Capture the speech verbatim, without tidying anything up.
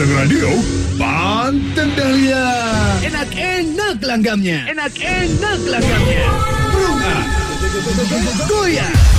Batang Radio, Banten Dahlia. Enak-enak langgamnya. Enak-enak langgamnya. Berunga. Goyang.